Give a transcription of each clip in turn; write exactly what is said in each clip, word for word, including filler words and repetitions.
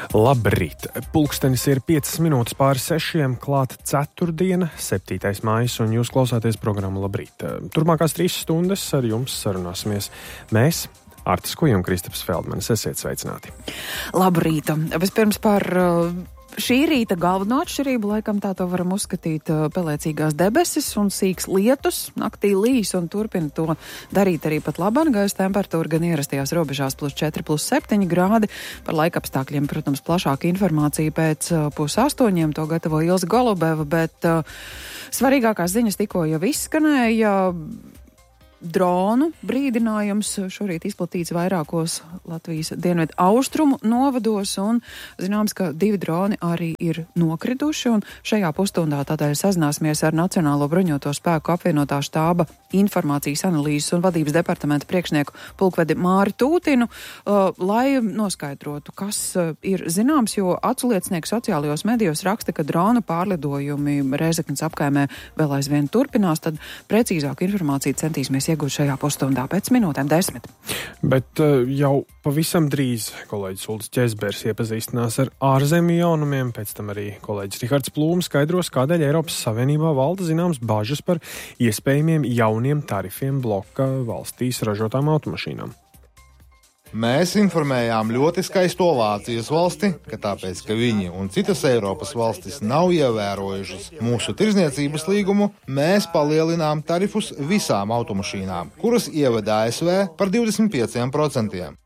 Labrīt! Pulkstenis ir piecas minūtes pāri sešiem, klāt ceturtdiena, septītais maijs, un jūs klausāties programmu Labrīt. Turmākās trīs stundas ar jums sarunāsimies mēs, Artis Kuja un Kristaps Feldmanis. Esiet sveicināti! Labrīt! Vispirms par šī rīta galveno atšķirību, laikam tā to varam uzskatīt, pelēcīgās debesis un sīks lietus, naktī līs un turpina to darīt arī pat labāk. Gaisa temperatūra gan ierastajās robežās plus četri, plus septiņi grādi. Par laikapstākļiem, protams, plašāka informācija pēc pus astoņiem, to gatavo Ilze Golubeva, bet uh, svarīgākās ziņas tikko jau izskanēja. Dronu brīdinājums šorīt izplatīts vairākos Latvijas dienvidu austrumu novados, un zināms, ka divi droni arī ir nokrituši, un šajā pusstundā tādēļ sazināsimies ar Nacionālo bruņoto spēku apvienotā štāba informācijas analīzes un vadības departamenta priekšnieku pulkvedi Māri Tūtinu, uh, lai noskaidrotu, kas uh, ir zināms, jo aculiecinieki sociālajos medijos raksta, ka dronu pārlidojumi Rēzeknes apkaimē vēl aizvien turpinās, tad precīzāku informāciju centīsimies iegūt šajā pusstundā pēc minūtēm desmit. Bet uh, jau pavisam drīz kolēģis Uldis Ķezbers iepazīstinās ar ārzemju jaunumiem, pēc tam arī kolēģis Rihards Plūms skaidros, kādēļ Eiropas Savienībā valda zināms bažas par iespējamiem jauniem tarifiem bloka valstīs ražotām automašīnām. Mēs informējām ļoti skaisto Vācijas valsti, ka tāpēc, ka viņi un citas Eiropas valstis nav ievērojušas mūsu tirdzniecības līgumu, mēs palielinām tarifus visām automašīnām, kuras ieveda A S V par divdesmit pieciem procentiem.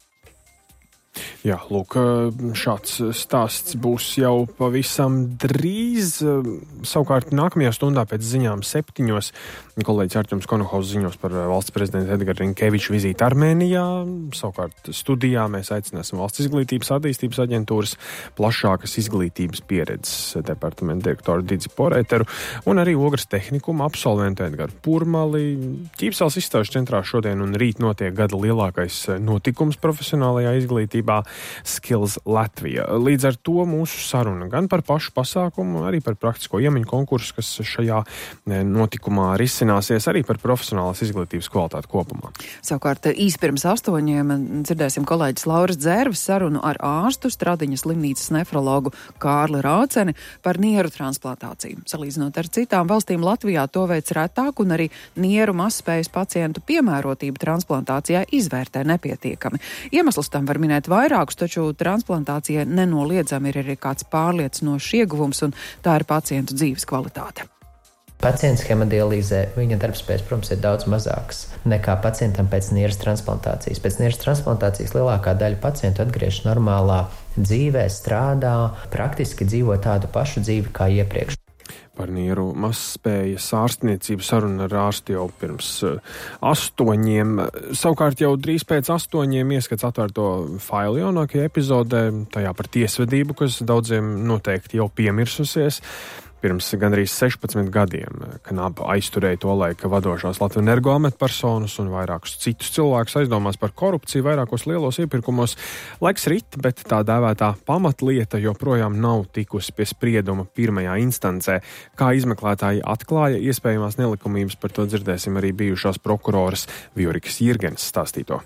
Jā, lūk, šāds stāsts būs jau pavisam drīz. Savukārt nākamajā stundā pēc ziņām septiņos kolēģis Artjums Konohaus ziņos par valsts prezidenta Edgara Rinkeviča vizīti Armēnijā. Savukārt studijā mēs aicināsim Valsts izglītības attīstības aģentūras plašākas izglītības pieredzes departamenta direktoru Didzi Poreteru un arī Ogres tehnikuma absolventu Edgaru Purmali. Ķīpsels izstāžu centrā šodien un rīt notiek gada lielākais notikums profesionālajā izglītībā Skills Latvija. Līdz ar to mūsu saruna gan par pašu pasākumu, arī par praktisko iemaņu konkursu, kas šajā notikumā risināsies, arī par profesionālās izglītības kvalitāti kopumā. Savukārt īs pirms astoņiem dzirdēsim kolēģis Lauras Dzērves sarunu ar ārstu Stradiņas slimnīcas nefrologu Kārli Rauceni par nieru transplantāciju. Salīdzinot ar citām valstīm, Latvijā to veic retāk un arī nieru mazspējas pacientu piemērotību transplantācijā izvērtē nepietiekami. Iemesls tam var minēt vairākus, taču transplantācija nenoliedzami ir arī kāds pārliecinošs ieguvums, un tā ir pacientu dzīves kvalitāte. Pacients hemodialīzē, viņa darbspējas, protams, ir daudz mazāks nekā pacientam pēc nieras transplantācijas. Pēc nieras transplantācijas lielākā daļa pacientu atgriež normālā dzīvē, strādā, praktiski dzīvo tādu pašu dzīvi kā iepriekš. Par nieru mazspējas ārstniecību saruna ar ārsti jau pirms astoņiem. Savukārt jau drīz pēc astoņiem ieskats atvērto failu jaunākajā epizodē, tajā par tiesvedību, kas daudziem noteikti jau piemirsusies. Pirms gandrīz sešpadsmit gadiem Knaba aizturēja to laika vadošās Latvenergo amatpersonas un vairākus citus cilvēkus aizdomās par korupciju vairākos lielos iepirkumos. Laiks rit, bet tā dēvētā pamatlieta joprojām nav tikusi pie sprieduma pirmajā instancē. Kā izmeklētāji atklāja iespējamās nelikumības, par to dzirdēsim arī bijušās prokuroras Viorikas Jirgenes stāstīto.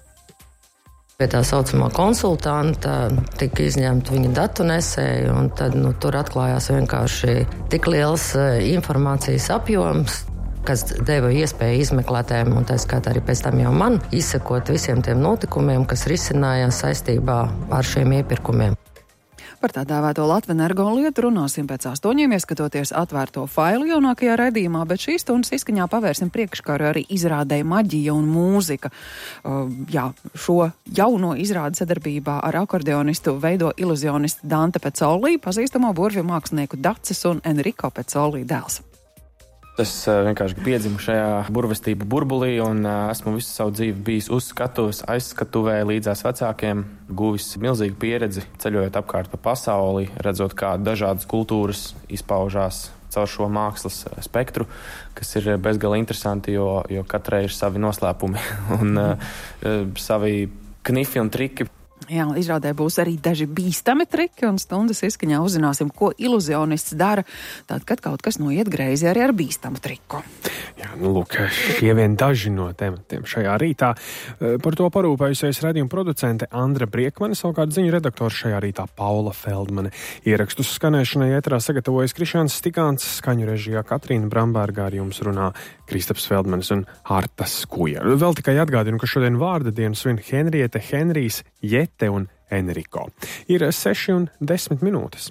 Pie tā saucamā konsultanta tika izņemta viņa datu nesēja, un tad nu, tur atklājās vienkārši tik liels informācijas apjoms, kas deva iespēju izmeklētājiem, un tā skaitā arī pēc tam jau man, izsekot visiem tiem notikumiem, kas risinājās saistībā ar šiem iepirkumiem. Par tā dēvēto Latvenergo lietu runāsim pēc astoņiem, ieskatoties atvērto failu jaunākajā raidījumā, bet šīs stundas izskaņā pavērsim priekškaru arī izrādēja maģija un mūzika. Uh, jā, šo jauno izrādi sadarbībā ar akordeonistu veido iluzionisti Dante Pecolī, pazīstamo burvju mākslinieku Daces un Enrico Pecolī dēls. Es vienkārši piedzimu šajā burvestību burbulī un esmu visu savu dzīvi bijis uz skatuves, aizskatuvē līdzās vecākiem, guvis milzīgu pieredzi, ceļojot apkārt pa pasauli, redzot, kā dažādas kultūras izpaužās caur šo mākslas spektru, kas ir bezgala interesanti, jo, jo katrai ir savi noslēpumi un uh, savi knifi un triki. Jā, izrādē būs arī daži bīstami triki, un stundas izskaņā uzzināsim, ko iluzionists dara, tad, kad kaut kas noiet greizi arī ar bīstamu triku. Jā, nu lūk, šie vien daži no tematiem šajā rītā. Par to parūpējusies raidījuma producente Andra Briekmane, savukārt ziņu redaktors šajā rītā Paula Feldmane. Ierakstus skanēšanai ēterā sagatavojas Krišjāns Stikāns, skaņu režijā Katrīna Bramberga, ar jums runā Kristaps Feldmanis un Harta Skuja. Vēl tikai atgādinu, ka šodien vārda dienu svin Henriete, Henrijs, Jete un Enriko. Ir seši un desmit minūtes.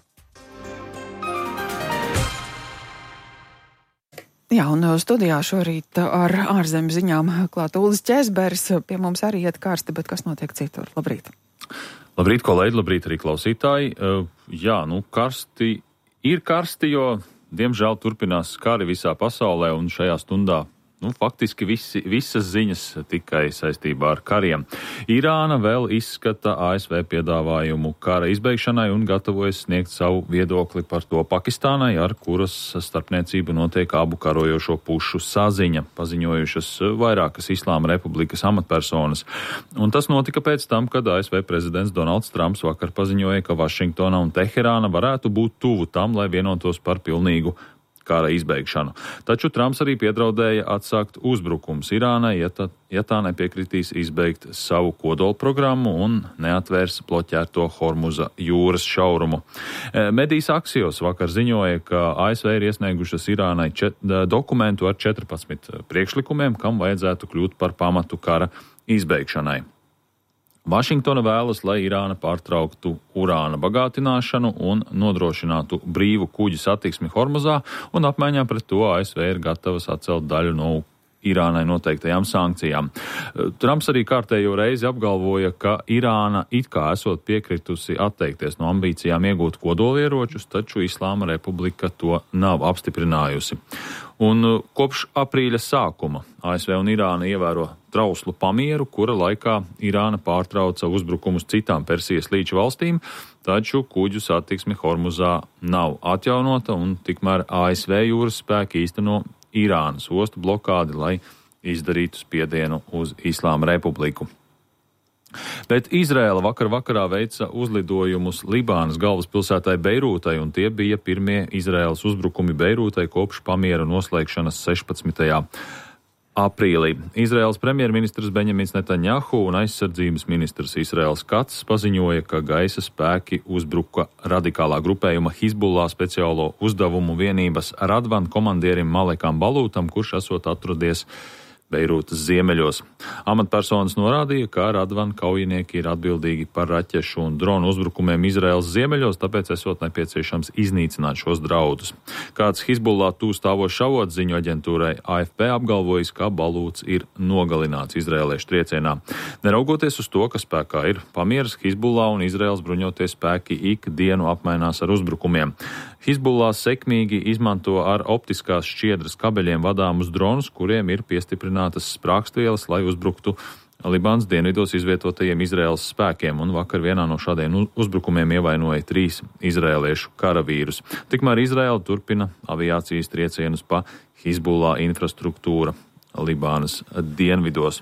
Jā, un studijā šorīt ar ārzemju ziņām klāt Uldis Ķēzbergs. Pie mums arī iet karsti, bet kas notiek citur? Labrīt! Labrīt, kolēģi, labrīt arī klausītāji. Uh, jā, nu karsti ir karsti, jo, diemžēl, turpinās kari visā pasaulē, un šajā stundā Nu, faktiski visi, visas ziņas tikai saistībā ar kariem. Irāna vēl izskata A S V piedāvājumu kara izbeigšanai un gatavojas sniegt savu viedokli par to Pakistānai, ar kuras starpniecību notiek abu karojošo pušu saziņa, paziņojušas vairākas Islāma Republikas amatpersonas. Un tas notika pēc tam, kad A S V prezidents Donalds Trumps vakar paziņoja, ka Vašingtona un Teherāna varētu būt tuvu tam, lai vienotos par pilnīgu kara izbeigšanu. Taču Trumps arī piedraudēja atsākt uzbrukums Irānai, ja tā, ja tā nepiekritīs izbeigt savu kodolprogrammu un neatvērs bloķēto Hormuza jūras šaurumu. Medijas Axios vakar ziņoja, ka A S V ir iesniegušas Irānai čet, dokumentu ar četrpadsmit priekšlikumiem, kam vajadzētu kļūt par pamatu kara izbeigšanai. Vašingtona vēlas, lai Irāna pārtrauktu urāna bagātināšanu un nodrošinātu brīvu kuģu satiksmi Hormuzā, un apmaiņā pret to A S V ir gatavas atcelt daļu no Irānai noteiktajām sankcijām. Trumps arī kārtējo reizi apgalvoja, ka Irāna it kā esot piekritusi atteikties no ambīcijām iegūt kodolieročus, taču Islāma Republika to nav apstiprinājusi. Un kopš aprīļa sākuma A S V un Irāna ievēro trauslu pamieru, kura laikā Irāna pārtrauca uzbrukumus citām Persijas līča valstīm, taču kuģu satiksme Hormuzā nav atjaunota, un tikmēr A S V jūras spēki īsteno Irānas ostu blokādi, lai izdarītu spiedienu uz Islāma Republiku. Bet Izraela vakar vakarā veica uzlidojumus Libānas galvaspilsētai Beirūtai, un tie bija pirmie Izraēlas uzbrukumi Beirūtai kopš pamiera noslēgšanas sešpadsmitajā aprīlī. Izraēlas premjerministrs Benjamins Netanjahu un aizsardzības ministrs Israels Kats paziņoja, ka gaisa spēki uzbruka radikālā grupējuma Hizbullah speciālo uzdevumu vienības Radvan komandierim Malekam Balūtam, kurš esot atradies Beirūtas ziemeļos. Amatpersonas norādīja, ka Radvan kaujinieki ir atbildīgi par raķešu un dronu uzbrukumiem Izraēlas ziemeļos, tāpēc esot nepieciešams iznīcināt šos draudus. Kāds Hizbullah tūstāvošs avots ziņu aģentūrai A F P apgalvojis, ka Balūts ir nogalināts izraēliešu triecienā. Neraugoties uz to, ka spēkā ir pamieras, Hizbullah un Izraēlas bruņotie spēki ik dienu apmainās ar uzbrukumiem. Hizbullah sekmīgi izmanto ar optiskās šķiedras kabeļiem vadāmus dronus, kuriem ir piestiprinātas sprākstvielas, lai uzbruktu Libānas dienvidos izvietotajiem Izraēlas spēkiem, un vakar vienā no šādiem uzbrukumiem ievainoja trīs izraēliešu karavīrus. Tikmēr Izraēla turpina aviācijas triecienus pa Hizbullah infrastruktūra Libānas dienvidos.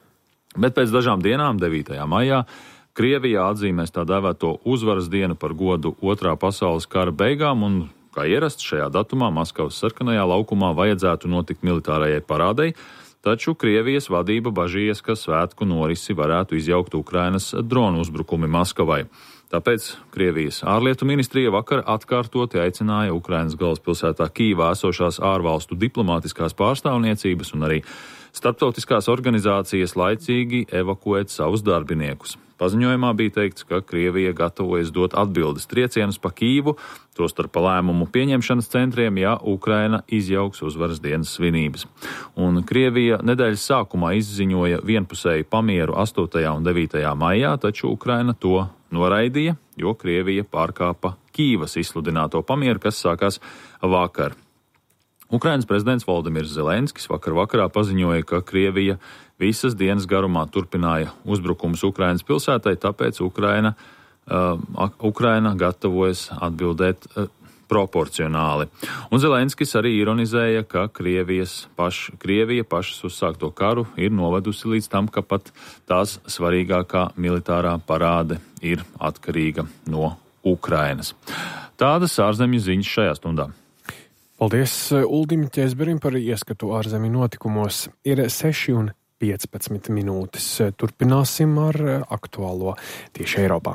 Bet pēc dažām dienām, devītajā maijā, Krievijā atzīmēs tā dēvēto uzvaras dienu par godu Otrā pasaules kara beigām, un, kā ierasts, šajā datumā Maskavas sarkanajā laukumā vajadzētu notikt militārajai parādei, taču Krievijas vadība bažījies, ka svētku norisi varētu izjaukt Ukrainas dronu uzbrukumi Maskavai. Tāpēc Krievijas ārlietu ministrija vakar atkārtoti aicināja Ukrainas galvaspilsētā Kīvā esošās ārvalstu diplomātiskās pārstāvniecības un arī starptautiskās organizācijas laicīgi evakuēt savus darbiniekus. Paziņojumā bija teikts, ka Krievija gatavojas dot atbildes triecienus pa Kīvu, tostarp pa lēmumu pieņemšanas centriem, ja Ukraina izjauks uzvaras dienas svinības. Un Krievija nedēļas sākumā izziņoja vienpusēju pamieru astotajā un devītajā maijā, taču Ukraina to noraidīja, jo Krievija pārkāpa Kīvas izsludināto pamieru, kas sākās vakar. Ukrainas prezidents Voldimirs Zelenskis vakar vakarā paziņoja, ka Krievija visas dienas garumā turpināja uzbrukumus Ukrainas pilsētai, tāpēc Ukraina, uh, Ukraina gatavojas atbildēt uh, proporcionāli. Un Zelenskis arī ironizēja, ka Krievijas paš, Krievija pašas uzsākto karu ir novedusi līdz tam, ka pat tās svarīgākā militārā parāde ir atkarīga no Ukrainas. Tādas ārzemju ziņas šajā stundā. Paldies Uldim Ķēzberim par ieskatu ārzemju notikumos. Ir seši un piecpadsmit minūtes. Turpināsim ar aktuālo tieši Eiropā.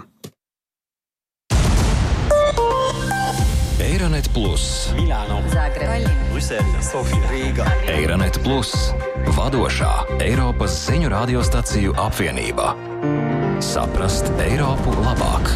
Eironet Plus, Milāno, Zagreba, Brisele, Sofija, Rīga. Eironet Plus, vadošā Eiropas ziņu radiostaciju apvienība. Saprast Eiropu labāk.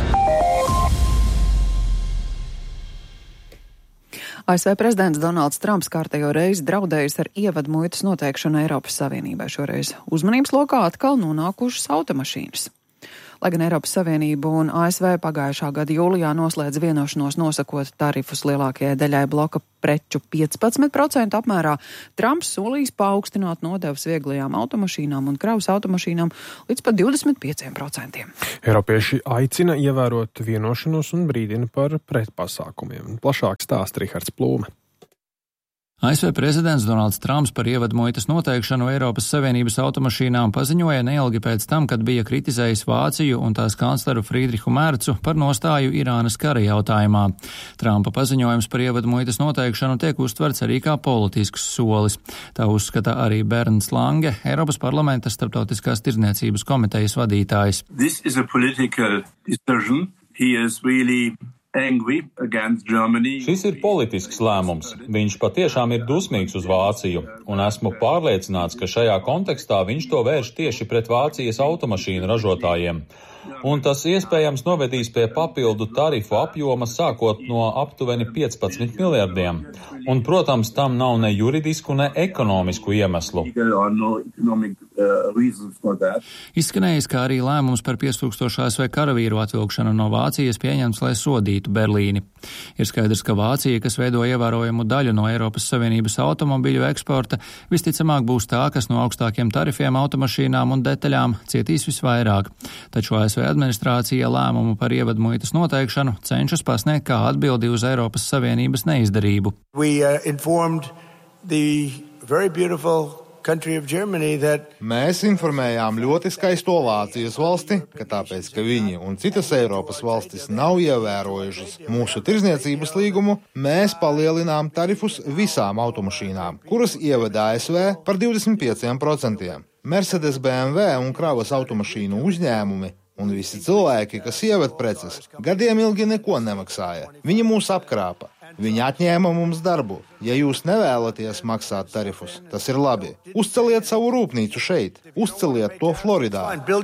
A S V prezidents Donalds Trumps kārtējo reizi draudējis ar ievadu muitas noteikšanu Eiropas Savienībai. Šoreiz uzmanības lokā atkal nonākušas automašīnas. Lai gan Eiropas Savienība un A S V pagājušā gada jūlijā noslēdz vienošanos nosakot tarifus lielākajai daļai bloka preču piecpadsmit procentu apmērā, Trumps solīs paaugstināt nodevas vieglajām automašīnām un kravas automašīnām līdz pat divdesmit pieciem procentiem. Eiropieši aicina ievērot vienošanos un brīdina par pretpasākumiem. Plašāk stāsta Rihards Plūme. A S V prezidents Donalds Trumps par ievadmuitas noteikšanu Eiropas Savienības automašīnām paziņoja neilgi pēc tam, kad bija kritizējis Vāciju un tās kancleru Friedrihu Mercu par nostāju Irānas kara jautājumā. Trumpa paziņojums par ievadmuitas noteikšanu tiek uztverts arī kā politisks solis. Tā uzskata arī Bernds Lange, Eiropas parlamenta starptautiskās tirdzniecības komitejas vadītājs. This is a political decision. He is really Šis ir politisks lēmums. Viņš patiešām ir dusmīgs uz Vāciju, un esmu pārliecināts, ka šajā kontekstā viņš to vērš tieši pret Vācijas automašīnu ražotājiem. Un tas iespējams novedīs pie papildu tarifu apjoma sākot no aptuveni piecpadsmit miljardiem. Un, protams, tam nav ne juridisku, ne ekonomisku iemeslu. Izskanējis, kā arī lēmums par piectūkstošu A S V karavīru atvilkšanu no Vācijas pieņemts, lai sodītu Berlīni. Ir skaidrs, ka Vācija, kas veido ievērojamu daļu no Eiropas Savienības automobiļu eksporta, visticamāk būs tā, kas no augstākiem tarifiem automašīnām un detaļām cietīs visvairāk. Taču A S V administrācija lēmumu par ievadmuitas noteikšanu cenšas pasniegt kā atbildi uz Eiropas Savienības neizdarību. We, uh, informed the very beautiful country of Germany that Mēs informējām ļoti skaisto Vācijas valsti, ka tāpēc, ka viņi un citas Eiropas valstis nav ievērojušas mūsu tirzniecības līgumu, mēs palielinām tarifus visām automašīnām, kuras ievada A S V par divdesmit pieciem procentiem. Mercedes, B M W un kravas automašīnu uzņēmumi un visi cilvēki, kas ieved preces, gadiem ilgi neko nemaksāja. Viņi mūs apkrāpa. Viņi atņēma mums darbu. Ja jūs nevēlaties maksāt tarifus, tas ir labi. Uzceliet savu rūpnīcu šeit. Uzceliet to Floridā.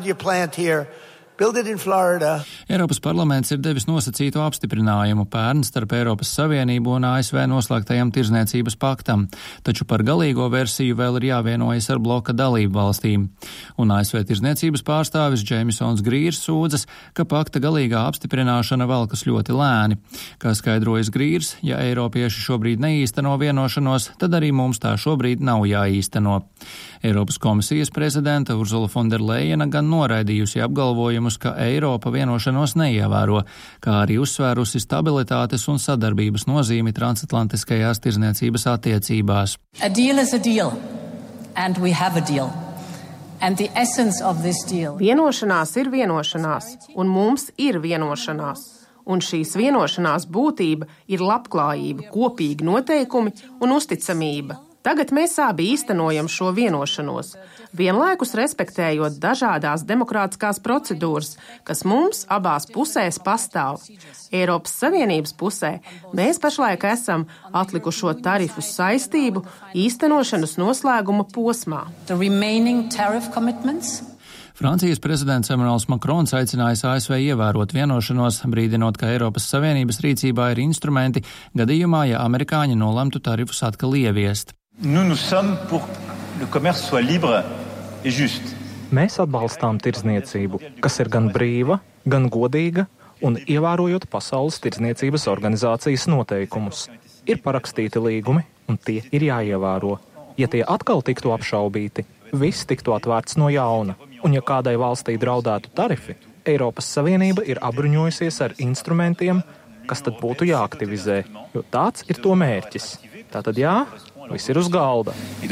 Eiropas parlaments ir devis nosacītu apstiprinājumu pērn starp Eiropas Savienību un A S V noslēgtajam tirzniecības paktam, taču par galīgo versiju vēl ir jāvienojas ar bloka dalību valstīm. Un A S V tirzniecības pārstāvis Džeimsons Grīrs sūdzas, ka pakta galīgā apstiprināšana velkas ļoti lēni. Kā skaidrojas Grīrs, ja eiropieši šobrīd neīsteno vienošanos, tad arī mums tā šobrīd nav jāīsteno. Eiropas komisijas prezidenta Ursula von der Leyena gan noraidījusi apgalvojumus, ka Eiropa vienošanos neievēro, kā arī uzsvērusi stabilitātes un sadarbības nozīmi transatlantiskajās tirzniecības attiecībās. A deal is a deal, and we have a deal. And the essence of this deal. Vienošanās ir vienošanās, un mums ir vienošanās. Un šīs vienošanās būtība ir labklājība, kopīgi noteikumi un uzticamība. Tagad mēs abi īstenojam šo vienošanos, vienlaikus respektējot dažādās demokrātiskās procedūras, kas mums abās pusēs pastāv. Eiropas Savienības pusē mēs pašlaik esam atlikušo tarifu saistību īstenošanas noslēguma posmā. The remaining tariff commitments. Francijas prezidents Emmanuels Macrons aicinājis A S V ievērot vienošanos, brīdinot, ka Eiropas Savienības rīcībā ir instrumenti gadījumā, ja amerikāņi nolemtu tarifus atkal ieviest. Nous, nous sommes pour le commerce soit libre et juste. Mēs atbalstām tirdzniecību, kas ir gan brīva, gan godīga un ievērojot Pasaules tirdzniecības organizācijas noteikumus. Ir parakstīti līgumi un tie ir jāievēro. Ja tie atkal tiktu apšaubīti, viss tiktu atvērts no jauna. Un ja kādai valstī draudētu tarifi, Eiropas Savienība ir apbruņojusies ar instrumentiem, kas tad būtu jāaktivizē, jo tāds ir to mērķis. Tātad jā, viss ir uz galda.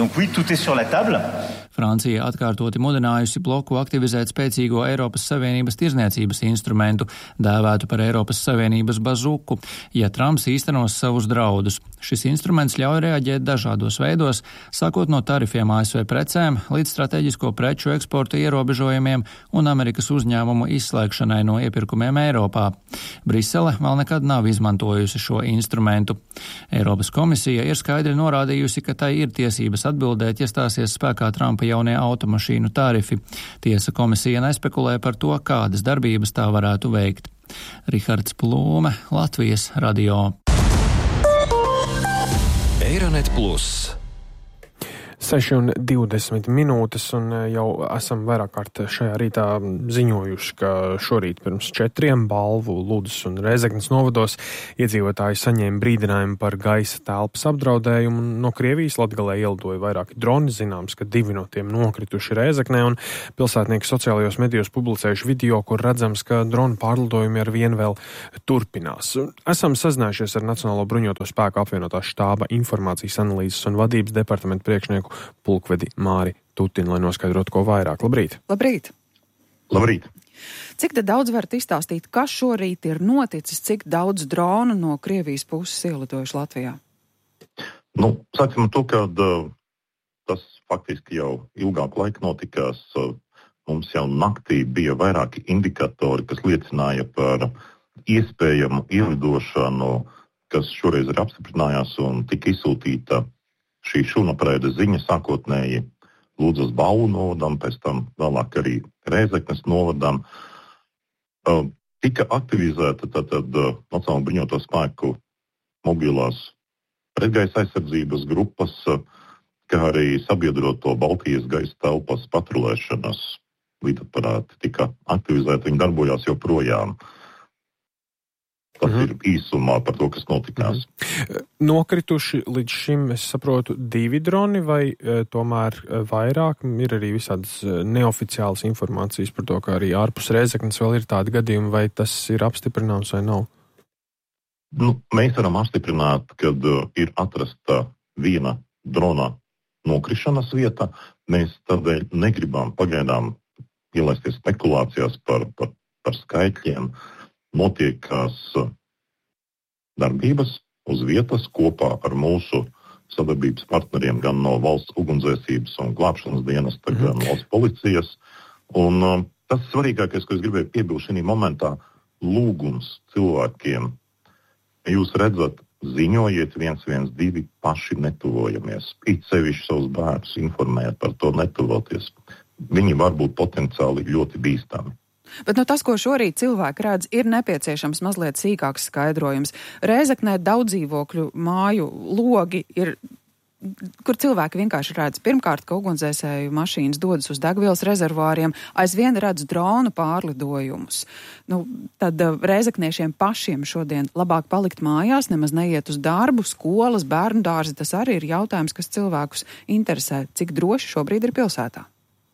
Francija atkārtoti mudinājusi bloku aktivizēt spēcīgo Eiropas Savienības tirzniecības instrumentu, dēvētu par Eiropas Savienības bazuku, ja Trumps īstenos savus draudus. Šis instruments ļauj reaģēt dažādos veidos, sākot no tarifiem A S V precēm līdz strateģisko preču eksporta ierobežojumiem un Amerikas uzņēmumu izslēgšanai no iepirkumiem Eiropā. Brisele vēl nekad nav izmantojusi šo instrumentu. Eiropas komisija ir skaidri norādījusi, ka tai ir tiesības atbildēt, ja stāsies spēkā Trumpa jaunie automašīnu tarifi. Tiesa komisija nespekulē par to, kādas darbības tā varētu veikt. Rihards Plūme, Latvijas radio. Eironet Plus. seši un divdesmit minūtes, un jau esam vairāk kārt šajā rītā ziņojuši, ka šorīt pirms četriem Balvu, Ludzas un Rēzeknes novados iedzīvotāji saņēma brīdinājumu par gaisa telpas apdraudējumu. No Krievijas Latgalē ielidoja vairāki droni, zināms, ka divi no tiem nokrituši Rēzeknē, un pilsētnieki sociālajos medijos publicējuši video, kur redzams, ka dronu pārlidojumi ar vienu vēl turpinās. Esam sazinājušies ar Nacionālo bruņoto spēku apvienotā štāba informācijas analīzes un vadības departamentu priekšnieku pulkvedi Māri Tutinu, lai noskaidrotu ko vairāk. Labrīt! Labrīt! Labrīt! Cik tad daudz varat izstāstīt, kas šorīt ir noticis, cik daudz dronu no Krievijas puses ielidojuši Latvijā? Nu, sāksim ar to, ka uh, tas faktiski jau ilgāku laiku notikās. Uh, mums jau naktī bija vairāki indikatori, kas liecināja par iespējamu ielidošanu, kas šoreiz ir apstiprinājās un tika izsūtīta šī šūnapraida ziņa sākotnēji Ludzas Balvu novadam, pēc tam vēlāk arī Rēzeknes novadam. Uh, tika aktivizēta tātad uh, Nacionālo bruņoto spēku mobilās pretgaisa aizsardzības grupas, uh, kā arī sabiedroto Baltijas gaisa telpas patrulēšanas līdzatparāti tika aktivizēti, viņi darbojās joprojām. Tas mm-hmm. ir īsumā par to, kas notikās. Mm-hmm. Nokrituši līdz šim, es saprotu, divi droni vai e, tomēr vairāk? Ir arī visādas neoficiālas informācijas par to, ka arī ārpus Rēzeknes vēl ir tādi gadījumi, vai tas ir apstiprināms vai nav? Nu, mēs varam apstiprināt, kad uh, ir atrasta viena drona nokrišanas vieta. Mēs tādēļ negribam pagaidām ielaisties spekulācijās par, par, par skaitļiem. Notiekās darbības uz vietas kopā ar mūsu sadarbības partneriem gan no valsts ugunsdzēsības un glābšanas dienesta, gan no valsts policijas. Un um, tas svarīgākais, ko es gribēju piebilst šī momentā, lūgums cilvēkiem. Jūs redzat, ziņojiet viens viens divi, paši netuvojamies. It sevišķi savus bērnus informēt par to netuvoties. Viņi var būt potenciāli ļoti bīstami. Bet no tas, ko šorīt cilvēki redz, ir nepieciešams mazliet sīkāks skaidrojums. Rēzeknē daudz dzīvokļu māju logi ir, kur cilvēki vienkārši redz. Pirmkārt, ka ugunsdzēsēju mašīnas dodas uz degvielas rezervāriem, aizvien redz dronu pārlidojumus. Nu, tad rēzekniešiem pašiem šodien labāk palikt mājās, nemaz neiet uz darbu, skolas, bērnu dārzi. Tas arī ir jautājums, kas cilvēkus interesē. Cik droši šobrīd ir pilsētā?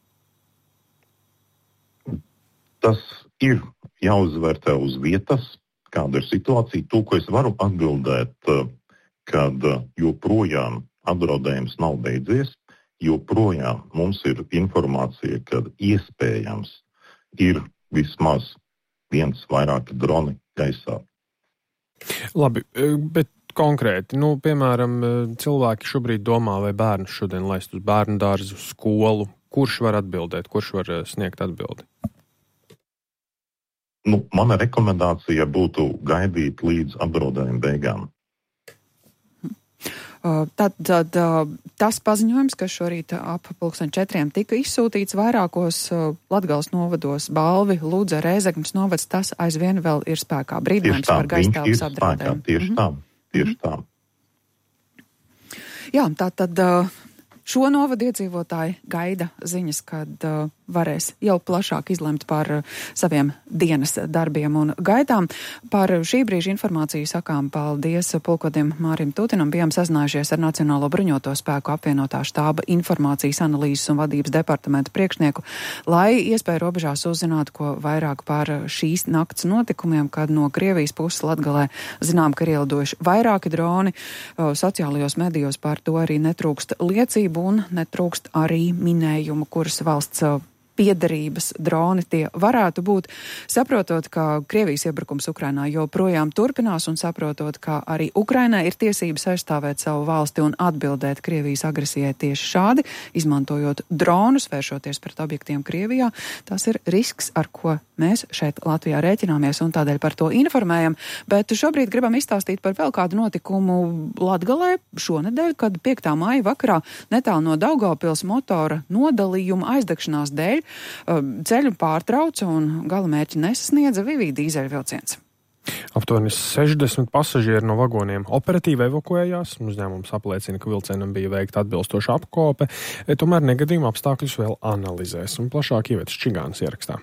Tas ir jāuzvērtē uz vietas, kāda ir situācija. To, ko es varu atbildēt, kad joprojām apdraudējums nav beidzies, joprojām mums ir informācija, ka iespējams ir vismaz viens vairāki droni gaisā. Labi, bet konkrēti, nu, piemēram, cilvēki šobrīd domā, vai bērnus šodien laist uz bērnu dārzu, uz skolu. Kurš var atbildēt, kurš var sniegt atbildi? Nu, mana rekomendācija būtu gaidīt līdz apdraudējuma beigām. Tad, tad tas paziņojums, kas šorīt ap pulksten četriem tika izsūtīts vairākos Latgales novados, Balvi, Ludza, Rēzeknes novads, tas aizvien vēl ir spēkā. Brīdinājums par gaistāvas apdraudējumu. Tieši tā, tieši tā. Jā, tā tad šo novadu iedzīvotāji gaida ziņas, kad varēs jau plašāk izlemt par saviem dienas darbiem un gaitām. Par šī brīža informāciju sakām paldies pulkodim Mārim Tutinam. Bijām sazinājušies ar Nacionālo bruņoto spēku apvienotā štāba informācijas analīzes un vadības departamenta priekšnieku, lai iespēju robežās uzzinātu, ko vairāk par šīs nakts notikumiem, kad no Krievijas puses Latgalē zinām, ka ir ielidojuši vairāki droni. Sociālajos medijos par to arī netrūkst liecību un netrūkst arī minējumu, kuras valsts piederības droni tie varētu būt, saprotot, ka Krievijas iebrukums Ukrainā joprojām turpinās un saprotot, ka arī Ukrainai ir tiesības aizstāvēt savu valsti un atbildēt Krievijas agresijai tieši šādi, izmantojot dronus, vēršoties pret objektiem Krievijā. Tas ir risks, ar ko mēs šeit Latvijā rēķināmies un tādēļ par to informējam. Bet šobrīd gribam izstāstīt par vēl kādu notikumu Latgalē šonedēļ, kad piektā maija vakarā netālu no Daugavpils motora nodalījuma aizdegšanās dēļ ceļu pārtrauca un galamērķi nesasniedza Vivī dīzeļvilciens. Aptuveni sešdesmit pasažieri no vagoniem operatīvi evakuējās. Uzņēmums apliecina, ka vilcienam bija veikta atbilstoša apkope, tomēr negadījuma apstākļus vēl analizēs un plašāk Ievetas Čigānas ierakstā.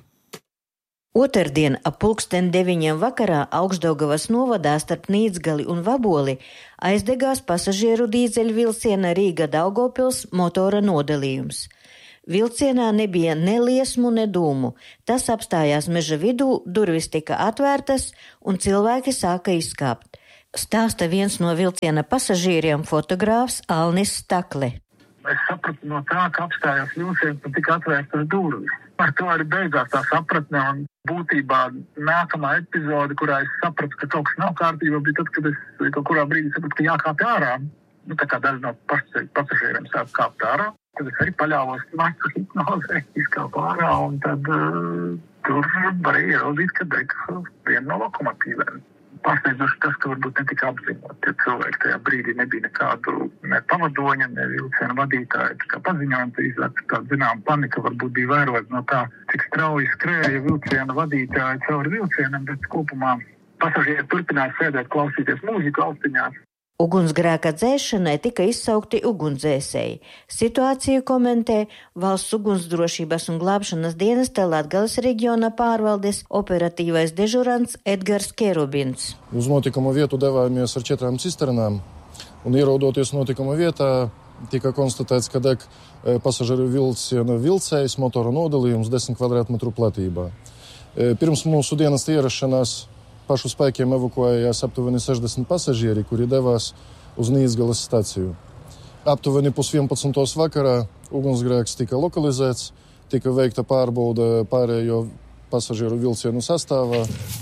Otrdien ap pulksten deviņiem vakarā Augšdaugavas novadā starp Nīdzgali un Vaboli aizdegās pasažieru dīzeļvilciena Rīga Daugavpils motora nodalījums. Vilcienā nebija ne liesmu, ne dūmu. Tas apstājās meža vidū, durvis tika atvērtas un cilvēki sāka izkāpt. Stāsta viens no vilciena pasažieriem fotogrāfs Alnis Stakle. Es sapratu no tā, ka apstājās vilciens un tika atvērtas durvis. Ar to arī beigās tā sapratne un būtībā nākamā epizode, kurā es sapratu, ka kaut kas nav kārtībā, bija tad, kad es kaut kurā brīdī sapratu, ka jākāp ārā. Nu, tā kā daļa no pasažieriem sāk kāpt ārā. Tad es arī paļāvos masu hipnozē, izkāpu ārā, un tad uh, tur varēja ieraudzīt, ka deg viena no lokomotīvēm. Pārsteidzoši tas, ka varbūt netika apzinot, ja cilvēki tajā brīdī nebija nekādu ne pavadoņa, ne vilciena vadītāja, tā kā paziņojumi, tad tāda zinām panika varbūt bija vērot no tā, cik strauji skrēja vilciena vadītāja cauri vilcienam, bet kopumā pasažieri turpināja sēdēt, klausīties mūziku austiņās. Ugunsgrēka dzēšanai tika izsaukti ugunsdzēsēji. Situāciju komentē Valsts ugunsdrošības un glābšanas dienesta Latgales reģiona pārvaldes operatīvais dežurants Edgars Kerubins. Uz notikuma vietu devāmies ar četrām cisternām, un ierodoties notikuma vietā tika konstatēts, ka deg pasažieru vilciena vilcējs, motora nodalījums desmit kvadrātmetru platībā. Pirms mūsu dienesta ierašanās pašu spēkiem evakuējās aptuveni sešdesmit pasažieri, kuri devās uz Nīdzgales staciju. Aptuveni pus vienpadsmitos vakarā ugunsgrēks tika lokalizēts, tika veikta pārbaude pārējo pasažieru vilcienu sastāvā.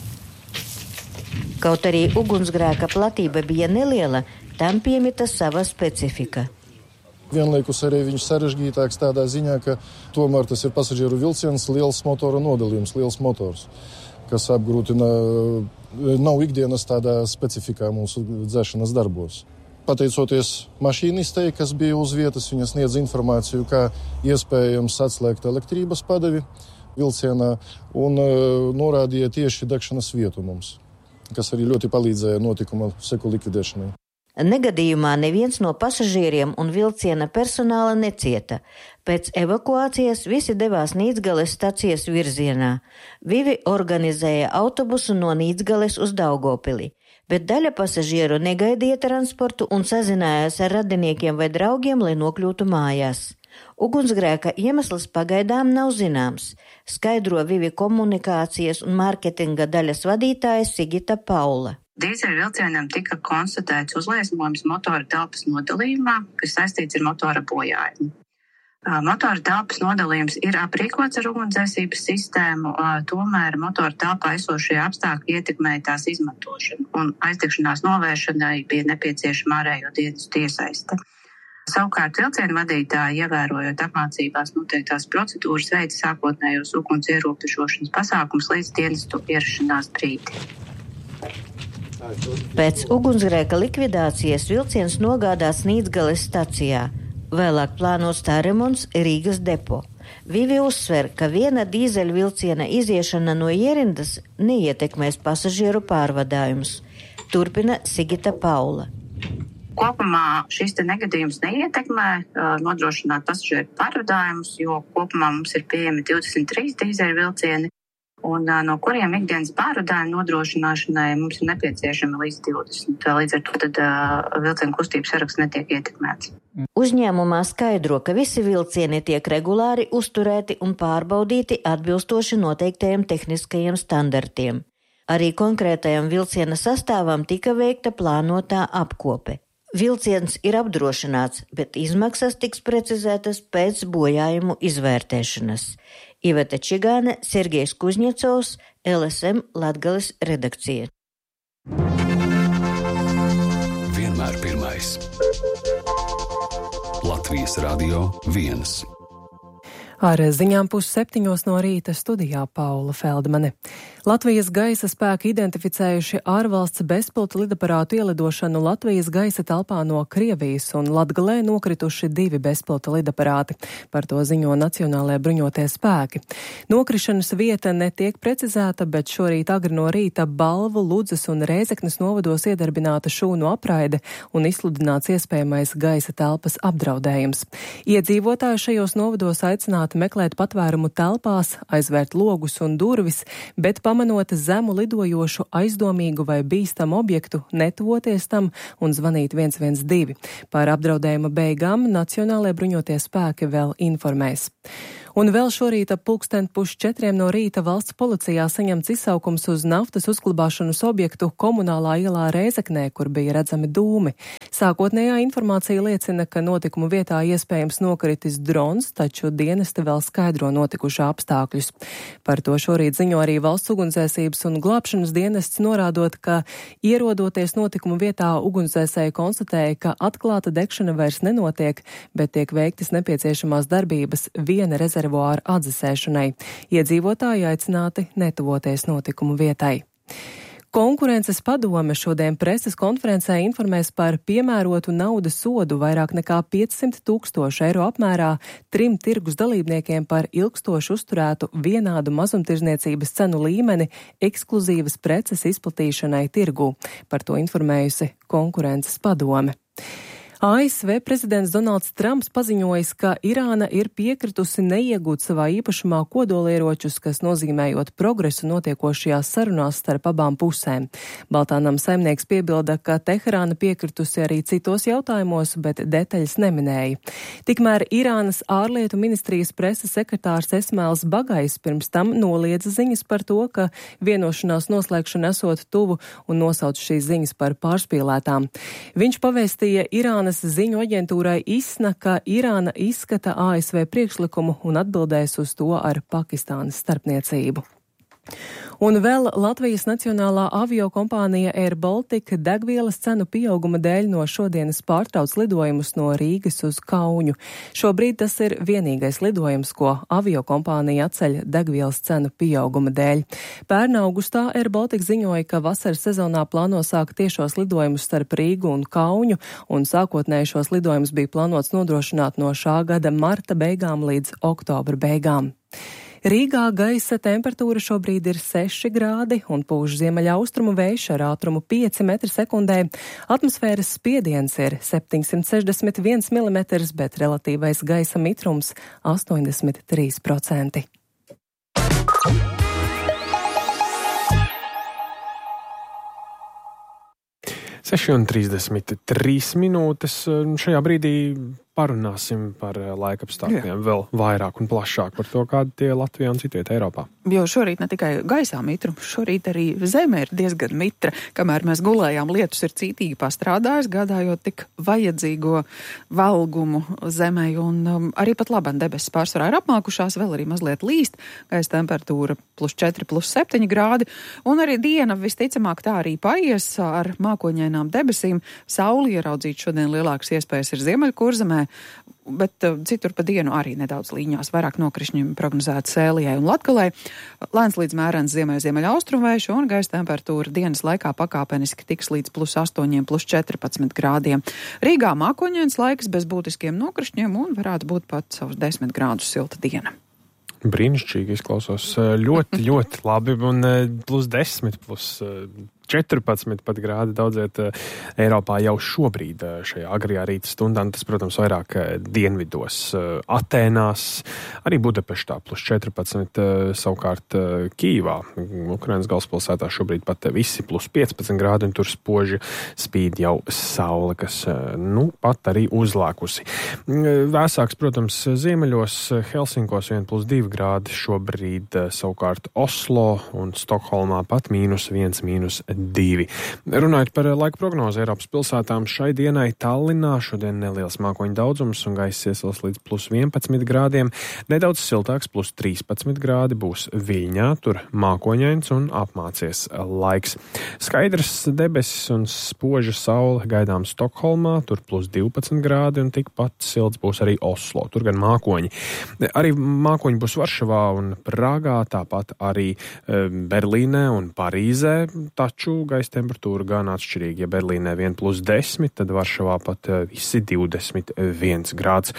Kaut arī ugunsgrēka platība bija neliela, tam piemita sava specifika. Vienlaikus arī viņš sarežģītāks tādā ziņā, ka tomēr tas ir pasažieru vilciens, liels motora nodalījums, liels motors, kas apgrūtina, nav ikdienas tādā specifikā mūsu dzēšanas darbos. Pateicoties mašīnistei, kas bija uz vietas, viņa sniedz informāciju, kā iespējams atslēgt elektrības padavi vilcienā un norādīja tieši degšanas vietu mums, kas arī ļoti palīdzēja notikuma seku likvidēšanai. Negadījumā neviens no pasažieriem un vilciena personāla necieta. Pēc evakuācijas visi devās Nīdzgales stacijas virzienā. Vivi organizēja autobusu no Nīdzgales uz Daugavpili, bet daļa pasažieru negaidīja transportu un sazinājās ar radiniekiem vai draugiem, lai nokļūtu mājās. Ugunsgrēka iemesls pagaidām nav zināms, skaidro Vivi komunikācijas un mārketinga daļas vadītāja Sigita Paula. Dīzeļvilcienam tika konstatēts uzliesmojums motora telpas nodalījumā, kas saistīts ar motora bojājumu. Motora telpas nodalījums ir aprīkots ar ugunsdzēsības sistēmu, tomēr motora telpā esošie apstākļi ietekmēja tās izmantošanu, un aizdegšanās novēršanai bija nepieciešama ārējo dienestu iesaiste. Savukārt vilcienu vadītāji, ievērojot apmācībās noteiktās procedūras, veica sākotnējos uguns ierobežošanas pasākums līdz dienestu ierašanās brīdi. Pēc ugunsgrēka likvidācijas vilciens nogādāts Nīdzgales stacijā. Vēlāk plānots tā remonts Rīgas depo. Vivi uzsver, ka viena dīzeļvilciena iziešana no ierindas neietekmēs pasažieru pārvadājumus. Turpina Sigita Paula. Kopumā šis te negadījums neietekmē nodrošināt pasažieru pārvadājumus, jo kopumā mums ir pieejami divdesmit trīs dīzeļu vilcieni, un no kuriem ikdienas pārvadājumu nodrošināšanai mums ir nepieciešami līdz divdesmit. Līdz ar to tad vilcienu kustības saraksts netiek ietekmēts. Uzņēmumā skaidro, ka visi vilcieni tiek regulāri uzturēti un pārbaudīti atbilstoši noteiktajiem tehniskajiem standartiem. Arī konkrētajam vilciena sastāvam tika veikta plānotā apkope. Vilciens ir apdrošināts, bet izmaksas tiks precizētas pēc bojājumu izvērtēšanas. Iveta Čigāne, Sergejs Kuzņecovs, L S M Latgales redakcija. Vienmēr pirmais. Latvijas Radio viens. Ar ziņām pusseptiņos no rīta studijā Paula Feldmane. Latvijas gaisa spēki identificējuši ārvalsts bezpilota lidaparātu ielidošanu Latvijas gaisa telpā no Krievijas un Latgalē nokrituši divi bezpilota lidaparāti. Par to ziņo Nacionālajie bruņotie spēki. Nokrišanas vieta netiek precizēta, bet šorīt agri no rīta Balvu, Ludzas un Rēzeknes novados iedarbināta šūnu apraide un izsludināts iespējamais gaisa telpas apdraudējums. Iedzīvotāji šajos novados aicināti meklēt patvērumu telpās, aizvērt logus un durvis, bet pamanot zemu lidojošu, aizdomīgu vai bīstamu objektu, netuvoties tam un zvanīt viens viens divi. Par apdraudējuma beigām Nacionālajie bruņotie spēki vēl informēs. Un vēl šorīt ap pulksten pusčetriem no rīta valsts policijā saņemts izsaukums uz naftas uzglabāšanas objektu Komunālā ielā Rēzeknē, kur bija redzami dūmi. Sākotnējā informācija liecina, ka notikumu vietā iespējams nokritis drons, taču dienesti vēl skaidro notikušā apstākļus. Par to šorīt ziņo arī valsts ugunsdzēsības un glābšanas dienests, norādot, ka ierodoties notikumu vietā ugunsdzēsēji konstatēja, ka atklāta degšana vairs nenotiek, bet tiek veiktas nepieciešamās darbības viena rezervāra atdzesēšanai. Iedzīvotāji aicināti netuvoties notikumu vietai. Konkurences padome šodien preses konferencē informēs par piemērotu naudas sodu vairāk nekā piecsimt tūkstošu eiro apmērā trim tirgus dalībniekiem par ilgstoši uzturētu vienādu mazumtirdzniecības cenu līmeni ekskluzīvas preces izplatīšanai tirgū. Par to informējusi konkurences padome. A S V prezidents Donalds Trumps paziņojis, ka Irāna ir piekritusi neiegūt savā īpašumā kodolieročus, kas nozīmējot progresu notiekošajās sarunās starp abām pusēm. Baltā nama saimnieks piebilda, ka Teherāna piekritusi arī citos jautājumos, bet detaļas neminēja. Tikmēr Irānas ārlietu ministrijas preses sekretārs Esmails Bagais pirms tam noliedza ziņas par to, ka vienošanās noslēgšana esot tuvu un nosauc šīs ziņas par pārspīlētām. Viņš pavēstīja Irānas ziņu aģentūrai I S N A, ka Irāna izskata A S V priekšlikumu un atbildēs uz to ar Pakistānas starpniecību. Un vēl Latvijas Nacionālā aviokompānija Air Baltica degvielas cenu pieauguma dēļ no šodienas pārtrauc lidojumus no Rīgas uz Kauņu. Šobrīd tas ir vienīgais lidojums, ko aviokompānija atceļ degvielas cenu pieauguma dēļ. Pērn augustā Air Baltica ziņoja, ka vasaras sezonā plāno sākt tiešos lidojumus starp Rīgu un Kauņu, un sākotnēji šos lidojumus bija plānots nodrošināt no šā gada marta beigām līdz oktobra beigām. Rīgā gaisa temperatūra šobrīd ir seši grādi un pūš ziemeļaustrumu vējš ar ātrumu pieci metri sekundē. Atmosfēras spiediens ir septiņsimt sešdesmit viens milimetrs, bet relatīvais gaisa mitrums astoņdesmit trīs procenti. seši un trīsdesmit trīs minūtes. Šajā brīdī parunāsim par laikapstākļiem vēl vairāk un plašāk par to, kādi tie Latvijā un citviet Eiropā. Jo šorīt ne tikai gaisā mitrums, šorīt arī zeme ir diezgan mitra. Kamēr mēs gulējām, lietus ir cītīgi pastrādājis, gādājot tik vajadzīgo valgumu zemē, un um, arī pat labam debesis pārsvarā ir apmākušās, vēl arī mazliet līst, gaisa temperatūra plus četri, plus septiņi grādi, un arī diena visticamāk tā arī paies ar mākoņainām debesīm. Sauli ieraudzīt šodien lielākas iespējas ir Ziemeļkurzemē, bet uh, citur pa dienu arī nedaudz līņās, vairāk nokrišņiem prognozēta Sēlijai un Latgalei. Lēns līdz mērens ziemeļ-ziemeļaustrumvējš un gaisa temperatūra dienas laikā pakāpeniski tiks līdz plus astoņiem, plus četrpadsmit grādiem. Rīgā mākoņains laiks bez būtiskiem nokrišņiem un varētu būt pat savus desmit grādus silta diena. Brīnišķīgi izklausos. Ļoti, ļoti labi. Un plus desmit, plus četrpadsmit pat grādi daudziet Eiropā jau šobrīd šajā agrajā rīta stundā. Tas, protams, vairāk dienvidos. Atēnās, arī Budapeštā plus četrpadsmit, savukārt Kīvā, Ukrainas galvaspilsētā šobrīd pat visi plus piecpadsmit grādi, un tur spoži spīd jau saule, kas, nu, pat arī uzlākusi. Vēsāks, protams, ziemeļos, Helsinkos viens plus divi grādi, šobrīd savukārt Oslo un Stokholmā pat mīnus viens, mīnus divi. Runājot par laika prognozi Eiropas pilsētām, šai dienai Tallinā šodien neliels mākoņu daudzums un gaiss iesils līdz plus vienpadsmit grādiem, nedaudz siltāks plus trīspadsmit grādi būs Viļņā, tur mākoņains un apmācies laiks. Skaidrs debesis un spoža saule gaidām Stokholmā, tur plus divpadsmit grādi un tikpat silts būs arī Oslo, tur gan mākoņi. Arī mākoņi būs Varšavā un Prāgā, tāpat arī Berlīnē un Parīzē, taču gaisa temperatūra gan atšķirīga. Ja Berlīnē viens plus desmit, tad Varšavā pat visi divdesmit viens grāds.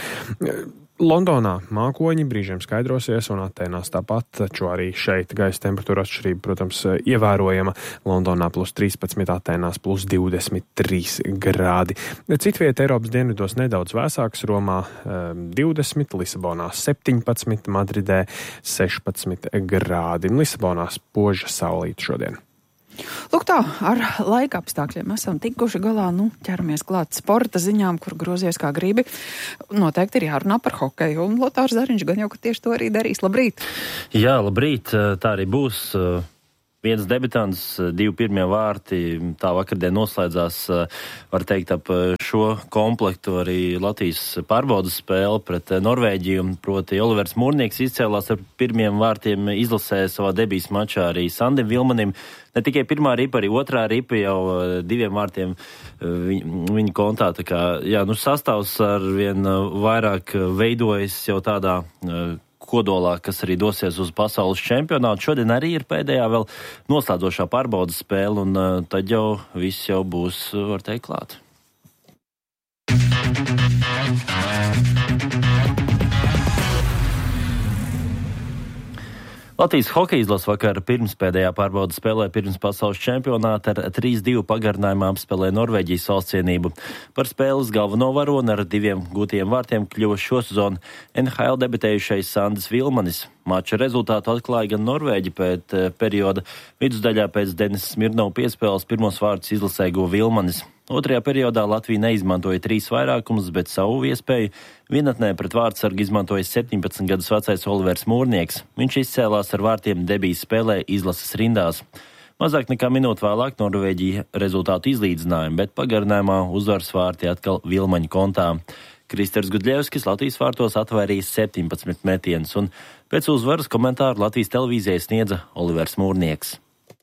Londonā mākoņi brīžiem skaidrosies un Atēnās tāpat, taču arī šeit gaisa temperatūra atšķirība, protams, ievērojama. Londonā plus trīspadsmit, Atēnās plus divdesmit trīs grādi. Citvieta Eiropas dienvidos nedaudz vēsāks, Romā divdesmit, Lisabonā septiņpadsmit, Madridē sešpadsmit grādi. Lisabonā spoža saulīt šodien. Lūk tā, ar laika apstākļiem esam tikuši galā, nu, ķeramies klāt sporta ziņām, kur grozies kā gribi. Noteikti ir jārunā par hokeju, un Lotārs Zariņš gan jau, ka tieši to arī darīs. Labrīt! Jā, labrīt, tā arī būs. Viens debitants, divi pirmie vārti, tā vakardien noslēdzās, var teikt, ap šo komplektu arī Latvijas pārbaudas spēle pret Norvēģiju, proti Olivers Mūrnieks izcēlās ar pirmiem vārtiem, izlasēja savā debijas mačā arī Sandim Vilmanim. Ne tikai pirmā ripa, arī otrā ripa jau diviem vārtiem viņa, viņa kontā. Tā kā, jā, nu sastāvs ar vien vairāk veidojas jau tādā kodolā, kas arī dosies uz pasaules čempionātu. Šodien arī ir pēdējā vēl noslēdzošā pārbaudas spēle, un uh, tad jau viss jau būs, var teikt, klāt. Latvijas hokeja izlase vakar pirmspēdējā pārbaudas spēlē pirms pasaules čempionāta ar trīs divi pagarinājumā apspēlēja Norvēģijas valstsienību. Par spēles galveno varoni ar diviem gūtiem vārtiem kļuva šosezon N H L debitējušais Sandis Vilmanis. Mača rezultātu atklāja gan Norvēģi pēc perioda vidusdaļā pēc Denis Smirnova piespēles pirmos vārdus izlasē guva Vilmanis. Otrajā periodā Latvija neizmantoja trīs vairākumus, bet savu iespēju vienatnē pret vārtsargu izmantoja septiņpadsmit gadus vecais Olivers Mūrnieks. Viņš izcēlās ar vārtiem debijas spēlē izlases rindās. Mazāk nekā minūte vēlāk Norvēģija rezultātu izlīdzināja, bet pagarinājumā uzvaras vārti atkal Vilmaņa kontā. Kristers Gudļevskis Latvijas vārtos atvairīja septiņpadsmit metienus, un pēc uzvaras komentāru Latvijas televīzijai sniedza Olivers Mūrnieks.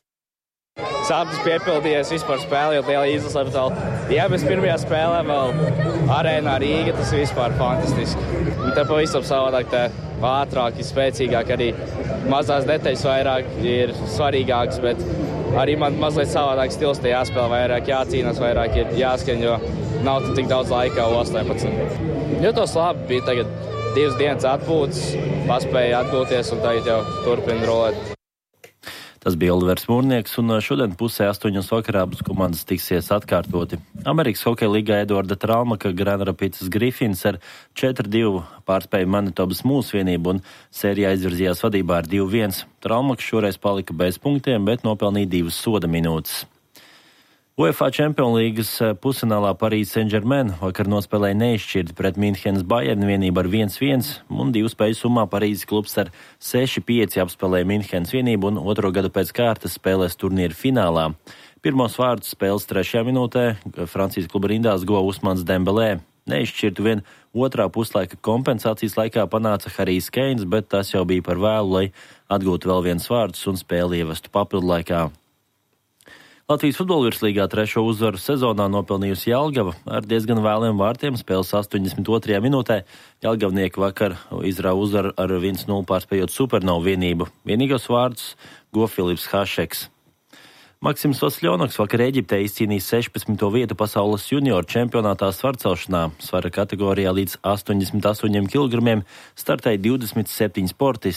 Sapnis piepildījies vispār spēlējot lielā izlasē, bet vēl, jā, bez pirmajā spēlē vēl arēnā Rīga, tas vispār fantastiski. Un te pavisam savādāk, te ātrāk, spēcīgāk, arī mazās detaļas vairāk ir svarīgāks, bet arī man mazliet savādāk stils, te jāspēlē vairāk, jācīnās vairāk, ir jāskan, jo nav tik daudz laika astoņpadsmit. Jūtos labi, bija tagad divas dienas atpūtas, paspēja atgūties un tagad jau turpina rolēt. Tas bija Olivers Mūrnieks, un šodien pusē astoņos vakarā abas komandas tiksies atkārtoti. Amerikas hokeja līgā Eduarda Traumaka Grand Rapids Griffins ar četri divi pārspēja Manitobas Mūsu vienību un sērijā izvirzījās vadībā ar divi viens. Traumaka šoreiz palika bez punktiem, bet nopelnīja divas soda minūtes. UEFA Champions līgas pusfinālā Paris Saint-Germain vakar nospēlēja neizšķirti pret Münchenas Bayern vienību ar viens viens, un divu spēju summā Parīzes klubs ar seši pieci apspēlēja Münchenas vienību un otro gadu pēc kārtas spēlēs turnīra finālā. Pirmos vārdus spēles trešajā minūtē Francijas kluba rindās guva Usmans Dembelē. Neizšķirtu vien otrā puslaika kompensācijas laikā panāca Harijs Keins, bet tas jau bija par vēlu, lai atgūtu vēl viens vārdus un spēli ievestu papildu laikā. Latvijas futbola virslīgā trešo uzvaru sezonā nopelnījusi Jelgava ar diezgan vēliem vārtiem spēles astoņdesmit otrajā minūtē. Jelgavnieki vakar izrāva uzvaru ar viens nulle pārspējot Supernovu vienību. Vienīgos vārdus guva Filips Hašeks. Maksims Vasļonoks vakar Eģiptē izcīnīja sešpadsmito vietu pasaules junioru čempionātā svarcelšanā. Svara kategorijā līdz astoņdesmit astoņiem kilogramiem startēja divdesmit septiņi sportisti.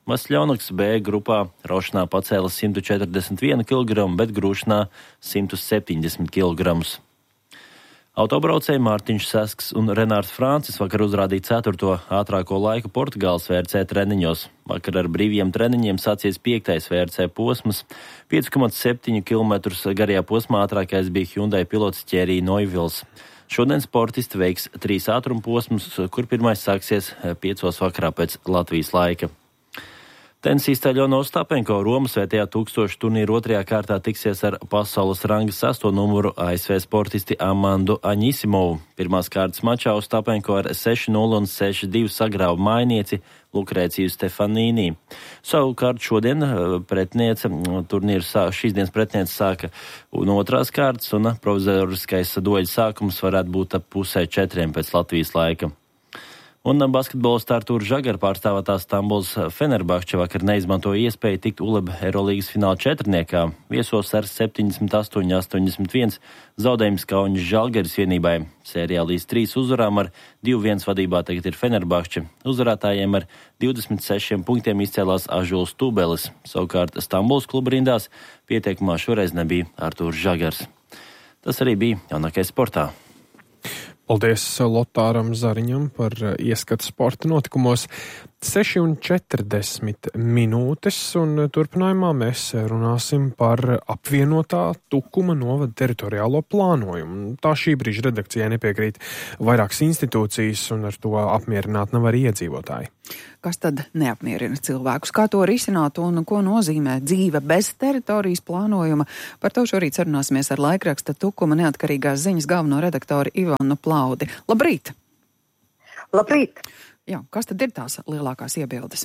Masļonaks B grupā rošanā pacēla simt četrdesmit vienu kilogramu, bet grūšanā simt septiņdesmit kilogramus. Autobraucēji Mārtiņš Sasks un Renārs Francis vakar uzrādīja ceturto ātrāko laiku Portugāles V R C treniņos. Vakar ar brīviem treniņiem sācies piektais V R C posms. pieci komats septiņi kilometrus garajā posmā ātrākais bija Hyundai pilots Thierry Neuvils. Šodien sportisti veiks trīs ātruma posmus, kur pirmais sāksies piecos vakarā pēc Latvijas laika. Tenisista Aļona Ostapenko Romas svētajā tūkstošu turnīru otrajā kārtā tiksies ar pasaules ranga sesto numuru A S V sportisti Amandu Aņisimovu. Pirmās kārtas mačā Ostapenko ar seši nulle un seši divi sagrāva mājnieci Lukrēciju Stefanīnī. Savukārt šodien pretniece turnīru sā, šīs dienas pretniece sāka no otrās kārtas un provizoriskais doļu sākums varētu būt ap pusē četriem pēc Latvijas laika. Un basketbolists Artūrs Žagara pārstāvētā Stambuls Fenerbahče vakar neizmantoja iespēju tikt U L E B Eirolīgas fināla četrniekā. Viesos ar septiņdesmit astoņi astoņdesmit viens zaudējums Kauņas Žalgiris vienībai. Sērijā līdz trīs uzvarām ar divi viens vadībā tagad ir Fenerbahče. Uzvarētājiem ar divdesmit sešiem punktiem izcēlās Ažuls Tubelis. Savukārt Stambuls kluba rindās pieteikumā šoreiz nebija Artūrs Žagars. Tas arī bija jaunākais sportā. Paldies Lotāram Zariņam par ieskatu sporta notikumos. seši un četrdesmit minūtes, un turpinājumā mēs runāsim par apvienotā Tukuma novada teritoriālo plānojumu. Tā šī brīža redakcijai nepiekrīt vairākas institūcijas, un ar to apmierināt nav arī iedzīvotāji. Kas tad neapmierina cilvēkus? Kā to risināt un ko nozīmē dzīve bez teritorijas plānojuma? Par to šorīt sarunāsimies ar laikraksta Tukuma neatkarīgās ziņas galveno redaktoru Ivanu Plaudi. Labrīt! Labrīt! Jā, kas tad ir tās lielākās iebildes?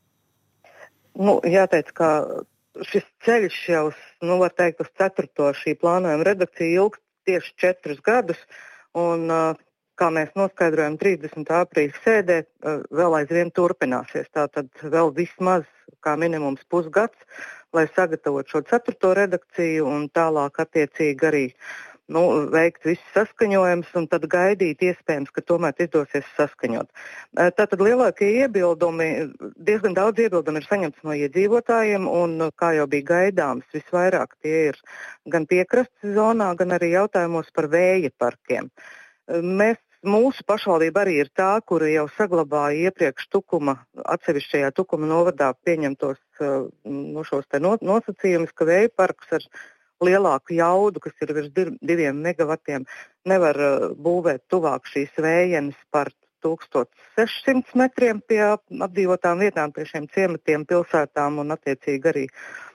Nu, jāteic, ka šis ceļš jau, nu, var teikt, uz ceturto šī plānojuma redakcija ilgst tieši četrus gadus, un, kā mēs noskaidrojam trīsdesmitā aprīļa sēdē, vēl aizvien turpināsies. Tātad vēl vismaz, kā minimums, pusgads, lai sagatavotu šo ceturto redakciju un tālāk attiecīgi arī Nu, veikt visus saskaņojumus un tad gaidīt iespējams, ka tomēr izdosies saskaņot. Tātad lielākie iebildumi, diezgan daudz iebildumi ir saņemts no iedzīvotājiem un, kā jau bija gaidāms, visvairāk tie ir gan piekrastes zonā, gan arī jautājumos par vēja parkiem. Mēs, mūsu pašvaldība arī ir tā, kura jau saglabāja iepriekš Tukuma, atsevišķajā Tukuma novadā pieņemtos no šos te nosacījumus, ka vēja parks ar lielāku jaudu, kas ir virs diviem megavatiem, nevar uh, būvēt tuvāk šīs vējienes par tūkstoš sešsimt metriem pie apdzīvotām vietām, pie šiem ciematiem, pilsētām un attiecīgi arī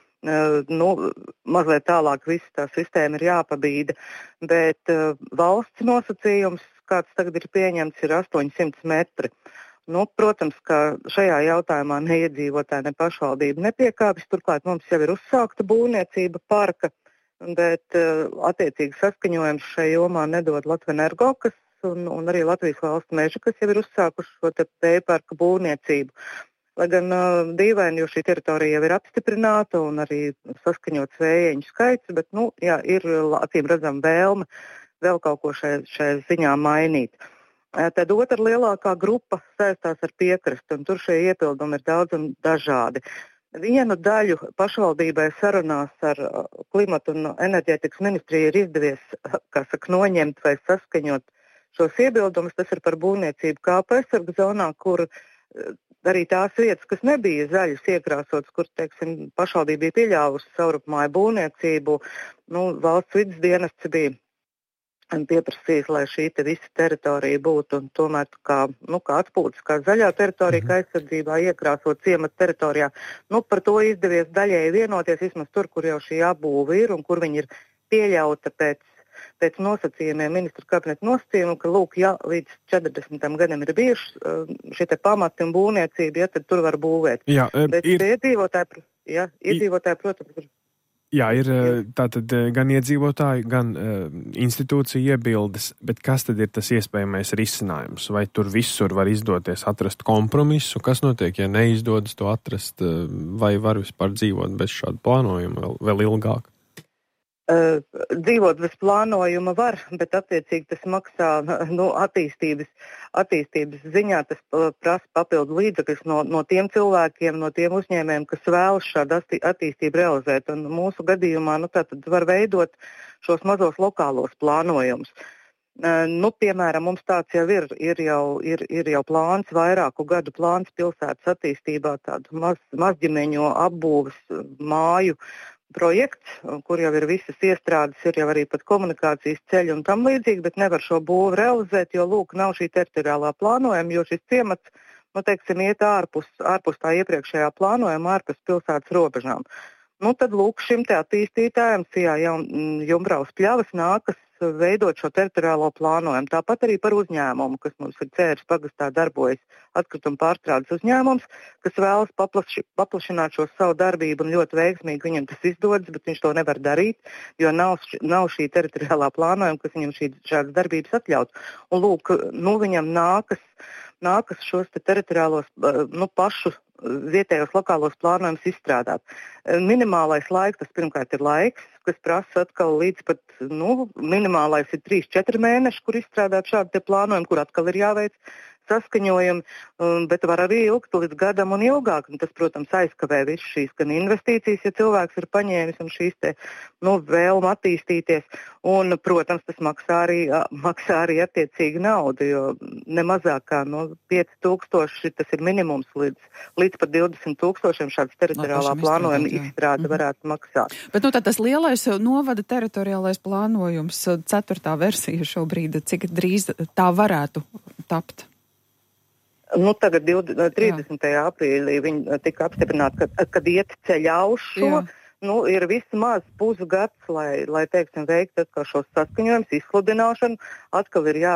uh, nu, mazliet tālāk visa tā sistēma ir jāpabīda. Bet uh, valsts nosacījums, kāds tagad ir pieņemts, ir astoņsimt metri. Nu, protams, ka šajā jautājumā ne iedzīvotāji, ne pašvaldība nepiekāpjas, turklāt mums jau ir uzsākta būvniecība parka, bet uh, attiecīgi saskaņojums šai jomā nedod Latvenergo, kas un, un arī Latvijas valsts meža, kas jau ir uzsākuši šo te vēja parka būvniecību. Lai gan uh, dīvaini, jo šī teritorija jau ir apstiprināta un arī saskaņots vējieņu skaits, bet, nu, jā, ir acīm redzam vēlme vēl kaut ko šai, šai ziņā mainīt. Uh, tad otra lielākā grupa saistās ar piekrastu, un tur šie iebildumi ir daudz un dažādi. Vienu daļu pašvaldībai sarunās ar klimatu un enerģētikas ministriju ir izdevies, kā saka, noņemt vai saskaņot šos iebildumus. Tas ir par būvniecību kāpu aizsargu zonā, kur arī tās vietas, kas nebija zaļas iekrāsotas, kur, teiksim, pašvaldība bija pieļāvusi savrupmāju būvniecību, nu, valsts vides dienests bija pieprasījis, lai šī te visa teritorija būtu un tomēr kā, nu, kā atpūtas, kā zaļā teritorija, kā aizsardzībā iekrāsot ciemata teritorijā. Nu, par to izdevies daļēji vienoties, vismaz tur, kur jau šī apbūve ir un kur viņi ir pieļauta pēc, pēc nosacījumiem, ministru kabineta nosacījumu, ka, lūk, ja līdz četrdesmitam gadam ir bijuši šie te pamati un būvniecība, ja tad tur var būvēt. Jā, Bet ir... iedzīvotāji, ja, iedzīvotāji, protams, ir. Jā, ir tātad gan iedzīvotāji, gan uh, institūcija iebildes, bet kas tad ir tas iespējamais risinājums? Vai tur visur var izdoties atrast kompromisu? Kas notiek, ja neizdodas to atrast, vai var vispār dzīvot bez šāda plānojuma vēl, vēl ilgāk? Uh, dzīvot bez plānojuma var, bet attiecīgi tas maksā nu, attīstības, attīstības ziņā, tas prasa papildu līdzekļus no, no tiem cilvēkiem, no tiem uzņēmējiem, kas vēlas šādu attīstību realizēt. Un mūsu gadījumā nu, tātad var veidot šos mazos lokālos plānojumus. Uh, nu, piemēram, mums tāds jau ir, ir jau, ir, ir jau plāns, vairāku gadu plāns pilsētas attīstībā, tādu maz, mazģimeņo apbūves māju projekts, kur jau ir visas iestrādes, ir jau arī pat komunikācijas ceļi un tam līdzīgi, bet nevar šo būvu realizēt, jo, lūk, nav šī teritoriālā plānojuma, jo šis ciemats, nu, teiksim, iet ārpus, ārpus tā iepriekšējā plānojuma, ārpus pilsētas robežām. Nu, tad, lūk, šim te attīstītājam, Sijā Jumbraus pļavas nākas veidot šo teritoriālo plānojumu. Tāpat arī par uzņēmumu, kas mums ir Cēres pagastā darbojas atkrituma pārstrādes uzņēmums, kas vēlas paplaši, paplašināt šo savu darbību un ļoti veiksmīgi viņam tas izdodas, bet viņš to nevar darīt, jo nav, nav šī teritoriālā plānojuma, kas viņam šī, šādas darbības atļaut. Un lūk, nu viņam nākas, nākas šos te teritoriālos, nu pašu vietējos lokālos plānojumus izstrādāt. Minimālais laiks, tas pirmkārt ir laiks, kas prasa atkal līdz pat, nu, minimālais ir trīs četri mēneši, kur izstrādāt šādu te plānojumu, kur atkal ir jāveic saskaņojumi, bet var arī ilgt līdz gadam un ilgāk. Un tas, protams, aizkavē visu šīs gan investīcijas, ja cilvēks ir paņēmis un šīs te, nu, vēlma attīstīties. Un, protams, tas maksā arī, maksā arī attiecīgi naudu, jo nemazāk kā no pieci tūkstoši, tas ir minimums līdz, līdz pat divdesmit tūkstošiem šāds teritoriālā plānojuma izstrāde varētu maksāt. Bet, nu, tā tas lielais novada teritoriālais plānojums, ceturtā versija šobrīd, cik drīz tā varētu tapt? Nu, tagad trīsdesmitajā aprīlī viņi tika apstiprināti, kad, kad iet ceļā uz šo. Jā. Nu, ir vismaz pusgads, lai, lai teiksim, veikt atkal šos saskaņojumus, izsludināšanu, atkal ir jā